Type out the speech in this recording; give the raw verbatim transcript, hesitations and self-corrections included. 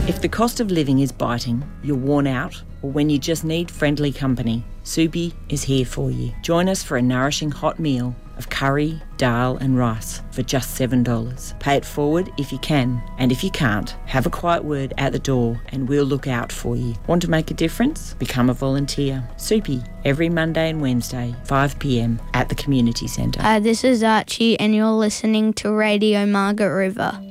If the cost of living is biting, you're worn out, or when you just need friendly company, Soupy is here for you. Join us for a nourishing hot meal of curry, dal and rice for just seven dollars. Pay it forward if you can, and if you can't, have a quiet word at the door and we'll look out for you. Want to make a difference? Become a volunteer. Soupy, every Monday and Wednesday, five p m at the Community Centre. Hi, this is Archie and you're listening to Radio Margaret River.